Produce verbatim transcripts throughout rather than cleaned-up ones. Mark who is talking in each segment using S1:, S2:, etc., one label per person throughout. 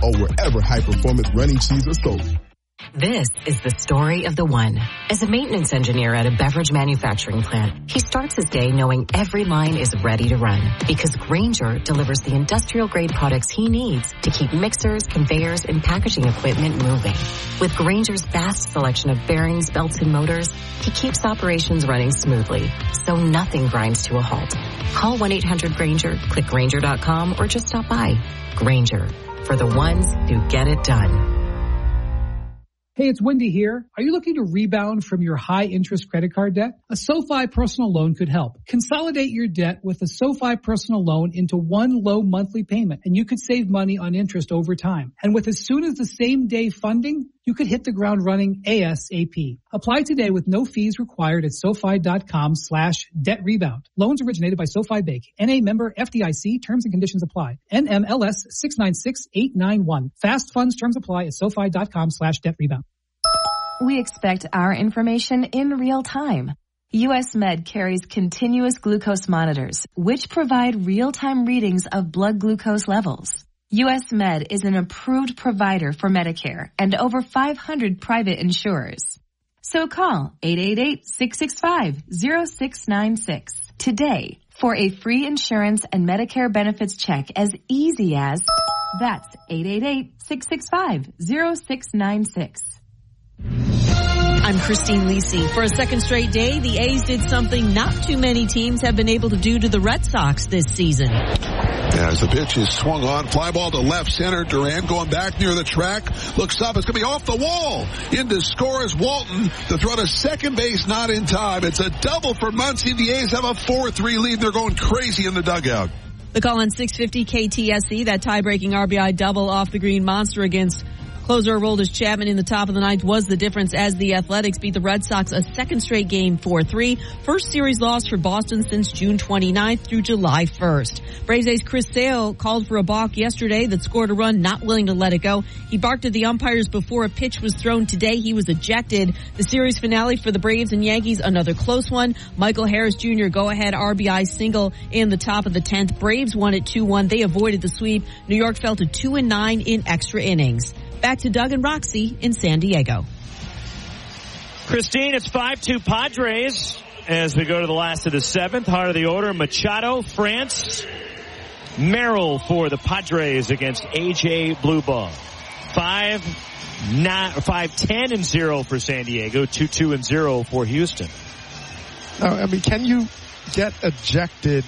S1: or wherever high-performance running shoes are sold.
S2: This is the story of the one. As a maintenance engineer at a beverage manufacturing plant, he starts his day knowing every line is ready to run because Grainger delivers the industrial-grade products he needs to keep mixers, conveyors, and packaging equipment moving. With Grainger's vast selection of bearings, belts, and motors, he keeps operations running smoothly, so nothing grinds to a halt. Call one eight hundred Grainger, click Grainger dot com, or just stop by. Grainger, for the ones who get it done.
S3: Hey, it's Wendy here. Are you looking to rebound from your high-interest credit card debt? A SoFi personal loan could help. Consolidate your debt with a SoFi personal loan into one low monthly payment, and you could save money on interest over time. And with as soon as the same day funding, you could hit the ground running ASAP. Apply today with no fees required at SoFi.com slash debt rebound. Loans originated by SoFi Bank. N A member F D I C. Terms and conditions apply. N M L S six nine six eight nine one. Fast funds terms apply at SoFi.com slash debt rebound.
S4: We expect our information in real time. U S Med carries continuous glucose monitors, which provide real-time readings of blood glucose levels. U S Med is an approved provider for Medicare and over five hundred private insurers. So call eight eight eight, six six five, zero six nine six today for a free insurance and Medicare benefits check as easy as that's eight eight eight, six six five, zero six nine six.
S5: I'm Christine Lisi. For a second straight day, the A's did something not too many teams have been able to do to the Red Sox this season.
S6: As the pitch is swung on, fly ball to left center. Duran going back near the track. Looks up. It's going to be off the wall. In to score is Walton. The throw to second base, not in time. It's a double for Muncy. The A's have a four three lead. They're going crazy in the dugout.
S5: The call on six fifty K T S E, that tie-breaking R B I double off the Green Monster against closer Aroldis Chapman in the top of the ninth was the difference as the Athletics beat the Red Sox a second straight game four three. First series loss for Boston since June twenty-ninth through July first. Braves ace Chris Sale called for a balk yesterday that scored a run, not willing to let it go. He barked at the umpires before a pitch was thrown today. He was ejected. The series finale for the Braves and Yankees, another close one. Michael Harris Junior go-ahead R B I single in the top of the tenth. Braves won it two one. They avoided the sweep. New York fell to two and nine in extra innings. Back to Doug and Roxy in San Diego.
S7: Christine, it's five two Padres as we go to the last of the seventh. Heart of the order, Machado, France, Merrill for the Padres against A J Blueball. Five, nine, five, ten and zero for San Diego. Two, two and zero for Houston.
S8: Now, I mean, can you get ejected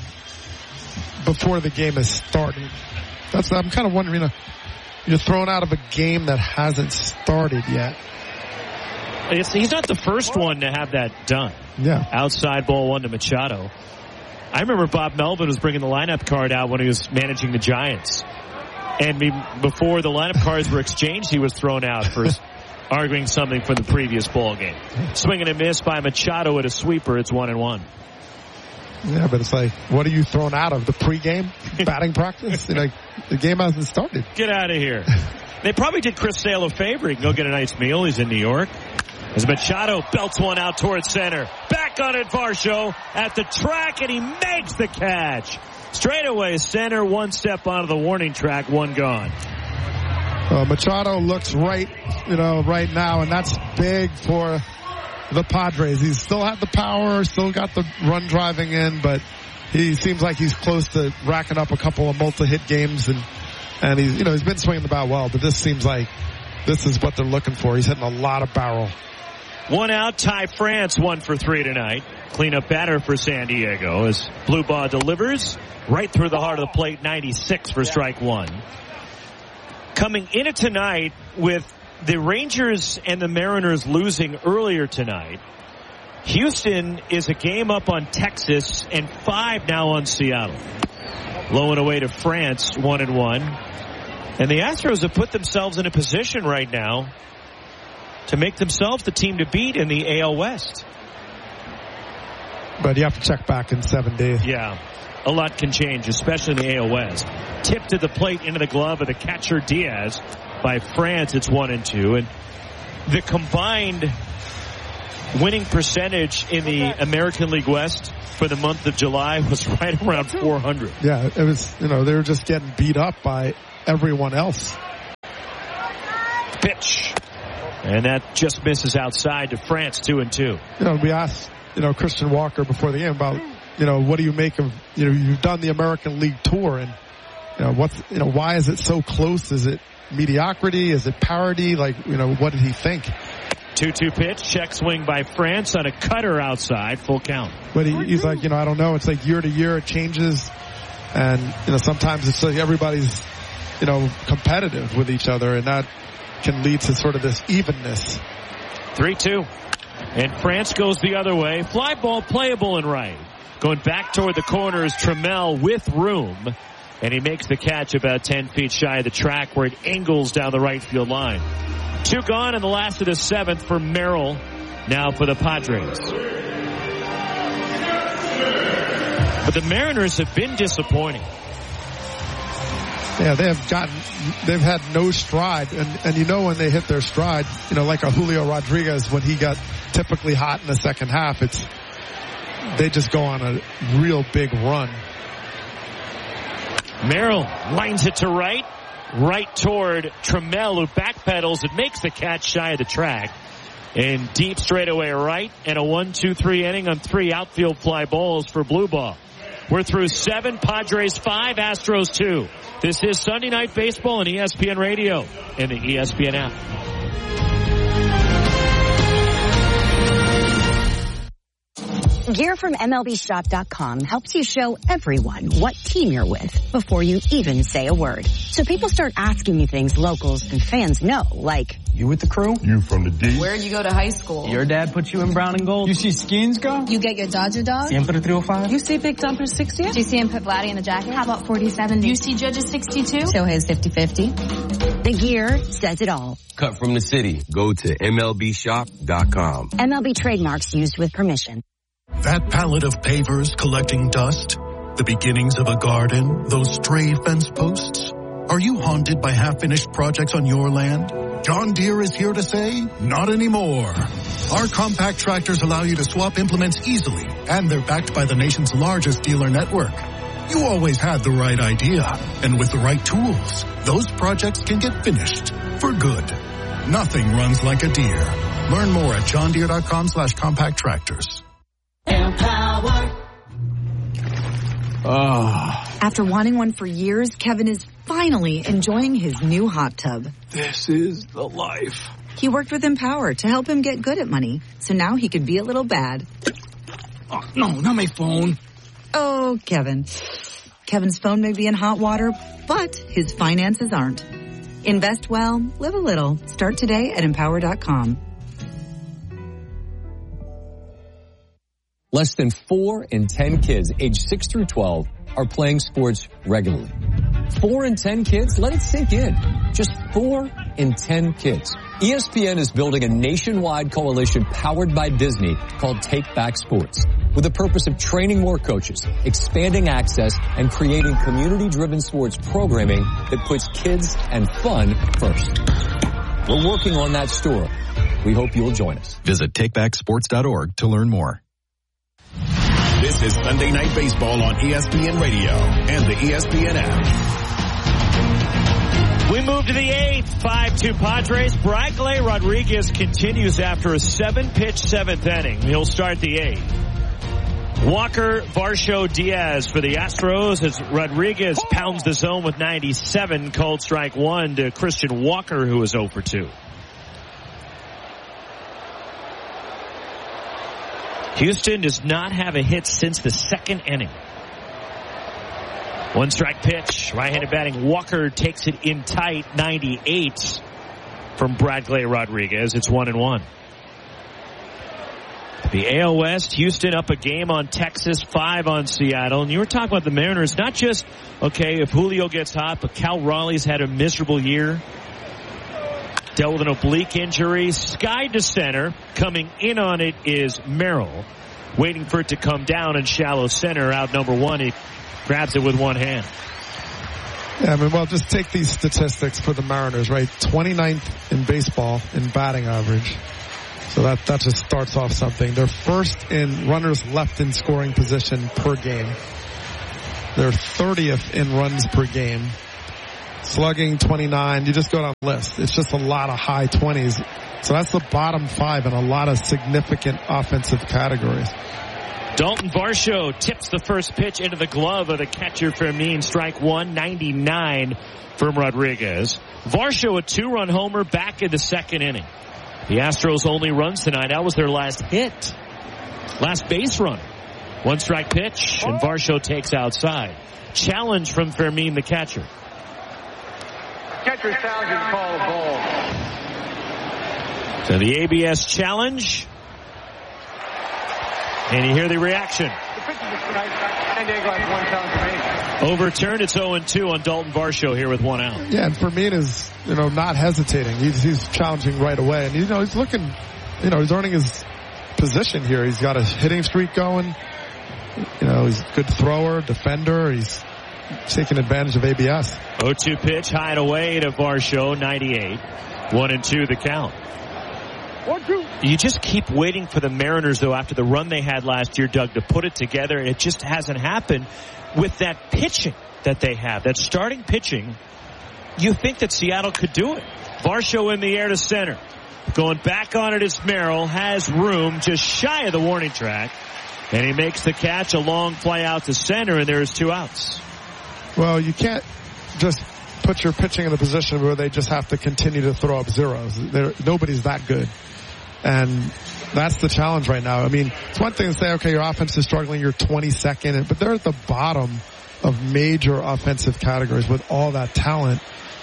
S8: before the game has started? That's I'm kind of wondering. You know, you're thrown out of a game that hasn't started yet.
S7: It's, he's not the first one to have that done.
S8: Yeah.
S7: Outside ball one to Machado. I remember Bob Melvin was bringing the lineup card out when he was managing the Giants. And before the lineup cards were exchanged, he was thrown out for arguing something from the previous ball game. Swing and a miss by Machado at a sweeper. It's one and one.
S8: Yeah, but it's like, what are you thrown out of? The pregame batting practice? You know, the game hasn't started.
S7: Get out of here. They probably did Chris Sale a favor. He can go get a nice meal. He's in New York. As Machado belts one out towards center. Back on it, Varsho at the track, and he makes the catch. Straight away, center, one step onto the warning track, one gone.
S8: Uh, Machado looks right, you know, right now, and that's big for the Padres. He's still had the power, still got the run driving in, but he seems like he's close to racking up a couple of multi-hit games, and and he's, you know, he's been swinging the bat well, but this seems like this is what they're looking for. He's hitting a lot of barrel.
S7: One out, Ty France, one for three tonight. Cleanup batter for San Diego as Bluebaugh delivers right through the heart of the plate, ninety-six for strike one. Coming into tonight with the Rangers and the Mariners losing earlier tonight, Houston is a game up on Texas and five now on Seattle. Low and away to France, one and one. And the Astros have put themselves in a position right now to make themselves the team to beat in the A L West.
S8: But you have to check back in seven days.
S7: Yeah, a lot can change, especially in the A L West. Tipped to the plate into the glove of the catcher Diaz. By France, it's one and two. And the combined winning percentage in the American League West for the month of July was right around four hundred.
S8: Yeah, it was, you know, they were just getting beat up by everyone else.
S7: Pitch. And that just misses outside to France, two and two.
S8: You know, we asked, you know, Christian Walker before the game about, you know, what do you make of, you know, you've done the American League Tour, and, you know, what's, you know, why is it so close? Is it mediocrity? Is it parity? Like, you know, what did he think?
S7: two two pitch, check swing by France on a cutter outside, full count.
S8: But he, he's like, you know, I don't know. It's like year to year it changes. And, you know, sometimes it's like everybody's, you know, competitive with each other, and that can lead to sort of this evenness.
S7: three two. And France goes the other way. Fly ball playable and right. Going back toward the corner is Trammell with room. And he makes the catch about ten feet shy of the track where it angles down the right field line. Two gone in the last of the seventh for Merrill. Now for the Padres. But the Mariners have been disappointing.
S8: Yeah, they have gotten, they've had no stride. And, and you know when they hit their stride, you know, like a Julio Rodriguez, when he got typically hot in the second half, it's, they just go on a real big run.
S7: Merrill lines it to right. Right toward Trammell, who backpedals and makes the catch shy of the track. And deep straightaway right. And a one two three inning on three outfield fly balls for blue ball. We're through seven, Padres five, Astros two. This is Sunday Night Baseball on E S P N Radio and the E S P N app.
S9: Gear from M L B Shop dot com helps you show everyone what team you're with before you even say a word. So people start asking you things locals and fans know, like,
S10: you with the crew?
S1: You from the D?
S11: Where'd you go to high school?
S10: Your dad put you in brown and gold?
S11: You see skins go?
S12: You get your Dodger dog?
S10: Siempre three oh five?
S12: You see Big Jumper sixty?
S13: Do you see him put Vladdy in the jacket?
S12: How about forty seventy?
S13: You see Judge's sixty-two?
S12: Shohei's fifty fifty.
S9: The gear says it all.
S14: Cut from the city. Go to M L B Shop dot com.
S9: M L B trademarks used with permission.
S15: That pallet of pavers collecting dust? The beginnings of a garden? Those stray fence posts? Are you haunted by half-finished projects on your land? John Deere is here to say, not anymore. Our compact tractors allow you to swap implements easily, and they're backed by the nation's largest dealer network. You always had the right idea, and with the right tools, those projects can get finished for good. Nothing runs like a Deere. Learn more at john deere dot com slash compact tractors.
S16: Empower.
S17: Oh. After wanting one for years, Kevin is finally enjoying his new hot tub.
S16: This is the life.
S17: He worked with Empower to help him get good at money, so now he could be a little bad.
S16: Oh, no, not my phone.
S17: Oh, Kevin. Kevin's phone may be in hot water, but his finances aren't. Invest well, live a little. Start today at empower dot com.
S18: Less than four in ten kids aged six through twelve are playing sports regularly. Four in ten kids? Let it sink in. Just four in ten kids. E S P N is building a nationwide coalition powered by Disney called Take Back Sports, with the purpose of training more coaches, expanding access, and creating community-driven sports programming that puts kids and fun first. We're working on that story. We hope you'll join us.
S19: Visit take back sports dot org to learn more.
S1: This is Sunday Night Baseball on E S P N Radio and the E S P N app.
S7: We move to the eighth, five two Padres. Bradley Rodriguez continues after a seven-pitch seventh inning. He'll start the eighth. Walker, Varsho, Diaz for the Astros as Rodriguez pounds the zone with ninety-seven. Called strike one to Christian Walker, who is zero for two. Houston does not have a hit since the second inning. One strike pitch. Right-handed batting Walker takes it in tight. ninety-eight from Bradley Rodriguez. It's one and one. The A L West, Houston up a game on Texas, five on Seattle. And you were talking about the Mariners, not just, okay, if Julio gets hot, but Cal Raleigh's had a miserable year. Dealt with an oblique injury. Skied to center. Coming in on it is Merrill. Waiting for it to come down in shallow center. Out number one. He grabs it with one hand.
S8: Yeah, I mean, well, just take these statistics for the Mariners, right? twenty-ninth in baseball in batting average. So that, that just starts off something. They're first in runners left in scoring position per game. They're thirtieth in runs per game. slugging twenty-nine. You just go down the list. It's just a lot of high twenties. So that's the bottom five in a lot of significant offensive categories.
S7: Dalton Varsho tips the first pitch into the glove of the catcher Fermin. Strike one, ninety-nine from Rodriguez. Varsho, a two-run homer back in the second inning. The Astros' only runs tonight. That was their last hit. Last base run. One strike pitch, and Varsho takes outside. Challenge from Fermin, the catcher.
S20: Catcher's challenge is called a ball.
S7: So the A B S challenge. And you hear the reaction. Overturned. It's oh and two on Dalton Varsho here with one out.
S8: Yeah, and Fermin is, you know, not hesitating. He's, he's challenging right away. And, you know, he's looking, you know, he's earning his position here. He's got a hitting streak going. You know, he's a good thrower, defender. He's taking advantage of A B S.
S7: oh two pitch, high and away to Varsho, ninety-eight. One and two the count.
S20: One, two.
S7: You just keep waiting for the Mariners, though, after the run they had last year, Doug, to put it together. And it just hasn't happened with that pitching that they have. That starting pitching, you think that Seattle could do it. Varsho in the air to center. Going back on it is Merrill. Has room just shy of the warning track. And he makes the catch. A long fly out to center, and there's two outs.
S8: Well, you can't just put your pitching in a position where they just have to continue to throw up zeros. They're, nobody's that good. And that's the challenge right now. I mean, it's one thing to say, okay, your offense is struggling, you're twenty-second, but they're at the bottom of major offensive categories with all that talent.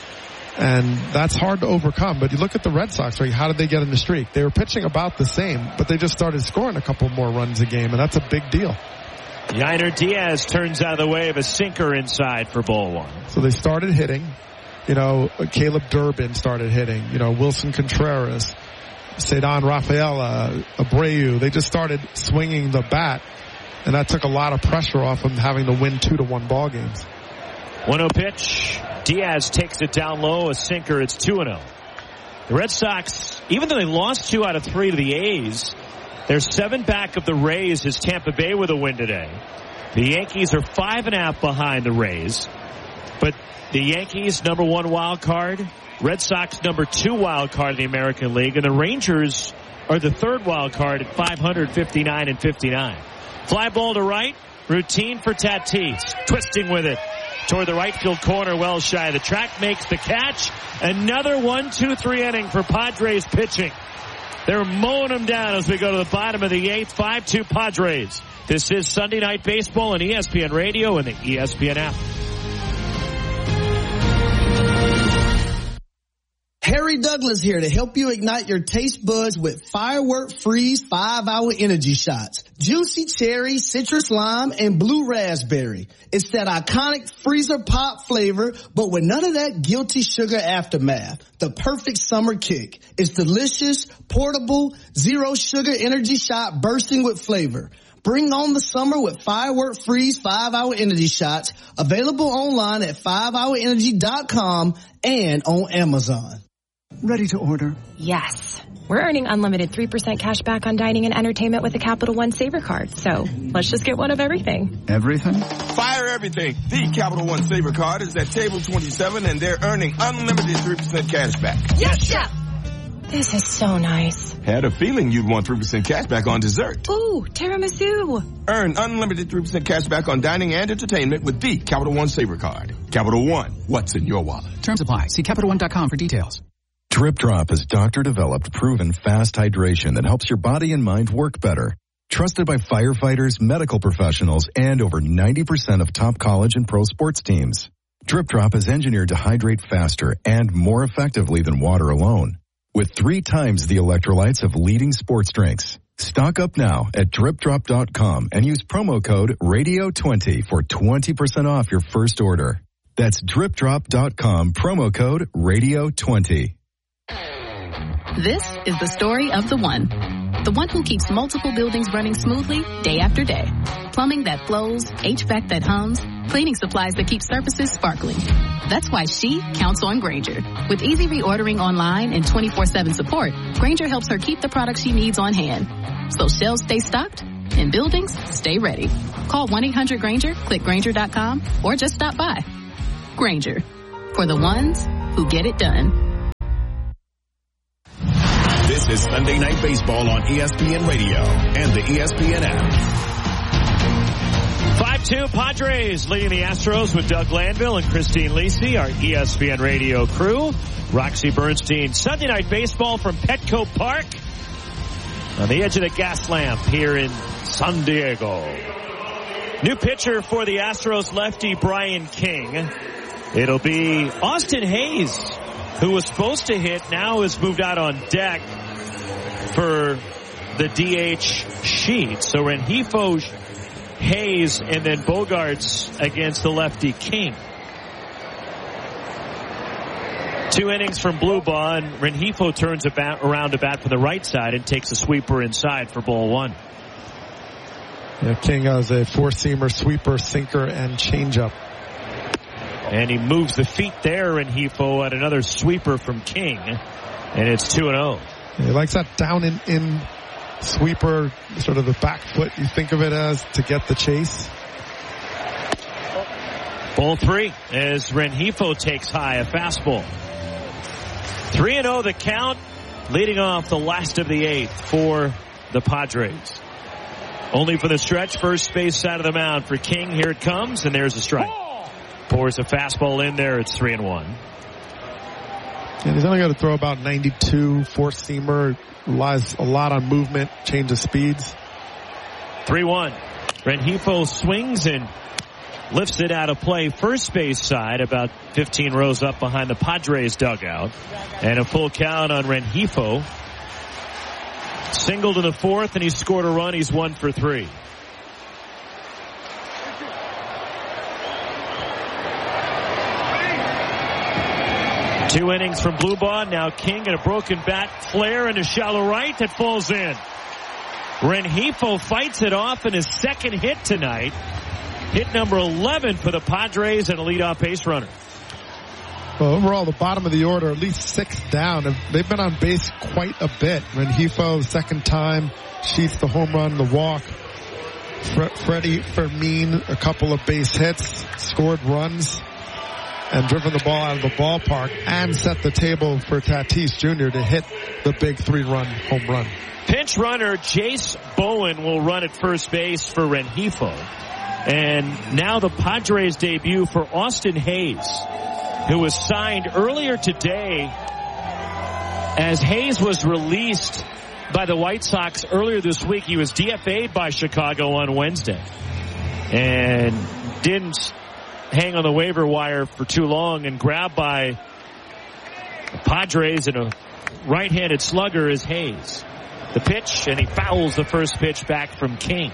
S8: And that's hard to overcome. But you look at the Red Sox, right? How did they get in the streak? They were pitching about the same, but they just started scoring a couple more runs a game, and that's a big deal.
S7: Yainer Diaz turns out of the way of a sinker inside for ball one.
S8: So they started hitting. You know, Caleb Durbin started hitting. You know, Wilson Contreras, Ceddanne Rafaela, Abreu. They just started swinging the bat, and that took a lot of pressure off them having to win two to one ball games.
S7: one oh pitch. Diaz takes it down low, a sinker. It's two and oh. The Red Sox, even though they lost two out of three to the A's, they're seven back of the Rays as Tampa Bay with a win today. The Yankees are five and a half behind the Rays. But the Yankees, number one wild card. Red Sox, number two wild card in the American League. And the Rangers are the third wild card at five hundred fifty-nine and fifty-nine. Fly ball to right. Routine for Tatis. Twisting with it toward the right field corner, well shy of the track. Makes the catch. Another one, two, three inning for Padres pitching. They're mowing them down as we go to the bottom of the eighth. five two Padres. This is Sunday Night Baseball on E S P N Radio and the E S P N app.
S21: Harry Douglas here to help you ignite your taste buds with Firework Freeze five hour Energy Shots. Juicy cherry, citrus lime, and blue raspberry. It's that iconic freezer pop flavor, but with none of that guilty sugar aftermath. The perfect summer kick. It's delicious, portable, zero sugar energy shot bursting with flavor. Bring on the summer with Firework Freeze five hour Energy Shots. Available online at five hour energy dot com and on Amazon.
S22: Ready to order?
S23: Yes. We're earning unlimited three percent cash back on dining and entertainment with a Capital One Saver card. So let's just get one of everything.
S22: Everything?
S24: Fire everything. The Capital One Saver card is at table twenty-seven, and they're earning unlimited three percent cash back.
S23: Yes, chef! This is so nice.
S24: Had a feeling you'd want three percent cash back on dessert.
S23: Ooh, tiramisu.
S24: Earn unlimited three percent cash back on dining and entertainment with the Capital One Saver card. Capital One, what's in your wallet?
S22: Terms apply. See Capital One dot com for details.
S19: Drip Drop is doctor-developed, proven fast hydration that helps your body and mind work better. Trusted by firefighters, medical professionals, and over ninety percent of top college and pro sports teams. Drip Drop is engineered to hydrate faster and more effectively than water alone, with three times the electrolytes of leading sports drinks. Stock up now at drip drop dot com and use promo code radio twenty for twenty percent off your first order. That's drip drop dot com, promo code radio twenty.
S25: This is the story of the one. The one who keeps multiple buildings running smoothly day after day. Plumbing that flows, H V A C that hums, cleaning supplies that keep surfaces sparkling. That's why she counts on Grainger. With easy reordering online and twenty-four seven support, Grainger helps her keep the products she needs on hand. So shelves stay stocked and buildings stay ready. Call one eight hundred Grainger, click Grainger dot com, or just stop by. Grainger, for the ones who get it done.
S1: This is Sunday Night Baseball on E S P N Radio and the E S P N app.
S7: five two Padres leading the Astros with Doug Landville and Christine Lisi, our E S P N Radio crew. Roxy Bernstein, Sunday Night Baseball from Petco Park on the edge of the gas lamp here in San Diego. New pitcher for the Astros, lefty Brian King. It'll be Austin Hayes, who was supposed to hit, now has moved out on deck for the D H sheet. So Rengifo, Hayes, and then Bogaerts against the lefty King. Two innings from Blubaugh, and Rengifo turns about around to bat for the right side and takes a sweeper inside for ball one.
S8: Yeah, King has a four-seamer, sweeper, sinker, and changeup.
S7: And he moves the feet there, Rengifo, at another sweeper from King, and it's two and oh.
S8: He likes that down and in sweeper, sort of the back foot, you think of it as, to get the chase.
S7: Ball three as Rengifo takes high, a fastball. three and oh the count, leading off the last of the eighth for the Padres. Only for the stretch, first base side of the mound for King. Here it comes, and there's a strike. Pours a fastball in there. It's three and one.
S8: And he's only got to throw about ninety-two, four-seamer, relies a lot on movement, change of speeds.
S7: three one. Rengifo swings and lifts it out of play. First base side, about fifteen rows up behind the Padres dugout. And a full count on Rengifo. Singled in the fourth, and he scored a run. He's one for three. Two innings from Blubaugh. Now King and a broken bat flare into shallow right that falls in. Rengifo fights it off in his second hit tonight. Hit number eleven for the Padres and a leadoff base runner.
S8: Well, overall, the bottom of the order, at least six down. They've been on base quite a bit. Rengifo, second time, Sheets the home run, the walk. Fre- Freddie Fermin, a couple of base hits, scored runs, and driven the ball out of the ballpark, and set the table for Tatis Junior to hit the big three-run home run.
S7: Pinch runner Jace Bowen will run at first base for Rengifo. And now the Padres debut for Austin Hayes, who was signed earlier today as Hayes was released by the White Sox earlier this week. He was D F A'd by Chicago on Wednesday and didn't hang on the waiver wire for too long, and grabbed by the Padres, and a right-handed slugger is Hayes. The pitch, and he fouls the first pitch back from King.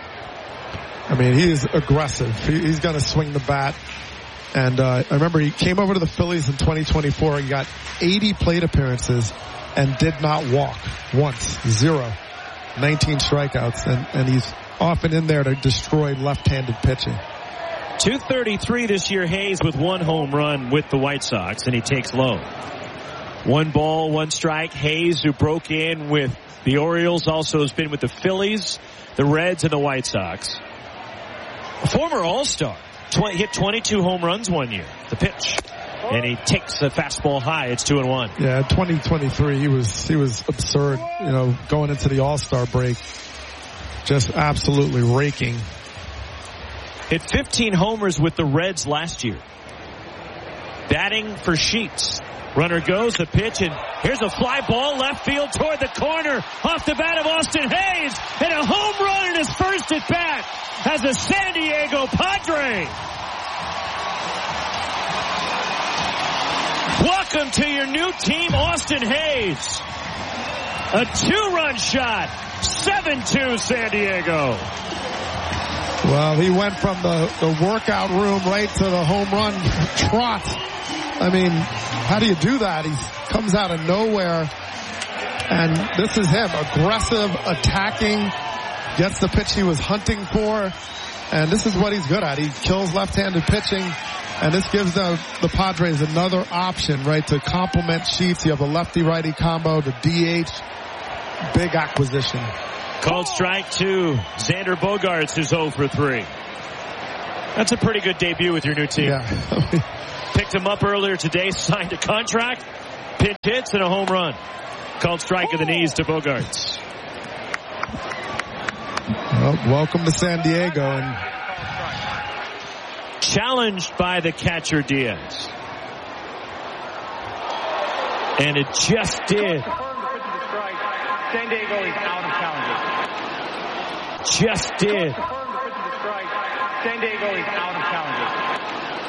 S8: I mean, he is aggressive. He, he's going to swing the bat. And uh, I remember he came over to the Phillies in twenty twenty-four. He got eighty plate appearances and did not walk once. Zero. nineteen strikeouts. And, and he's often in there to destroy left-handed pitching.
S7: two thirty-three this year, Hayes, with one home run with the White Sox, and he takes low. One ball, one strike. Hayes, who broke in with the Orioles, also has been with the Phillies, the Reds, and the White Sox. A former All-Star. twenty, hit twenty-two home runs one year. The pitch. And he takes the fastball high. It's two and one.
S8: Yeah, twenty twenty-three, he was, he was absurd, you know, going into the All-Star break. Just absolutely raking.
S7: Hit fifteen homers with the Reds last year. Batting for Sheets. Runner goes, the pitch, and here's a fly ball left field toward the corner. Off the bat of Austin Hayes, and a home run in his first at bat as a San Diego Padre. Welcome to your new team, Austin Hayes. A two-run shot. seven two San Diego.
S8: Well, he went from the, the workout room right to the home run trot. I mean, how do you do that? He comes out of nowhere, and this is him, aggressive, attacking, gets the pitch he was hunting for, and this is what he's good at. He kills left-handed pitching, and this gives the, the Padres another option, right, to complement Sheets. You have a lefty-righty combo, the D H, big acquisition.
S7: Called strike two. Xander Bogaerts is oh for three. That's a pretty good debut with your new team.
S8: Yeah.
S7: Pick picked him up earlier today, signed a contract, pitch hits, and a home run. Called strike of the knees to Bogaerts.
S8: Well, welcome to San Diego. And
S7: challenged by the catcher Diaz. And it just did.
S20: San Diego is out of challenges.
S7: Just did.
S20: San Diego is out of challenges.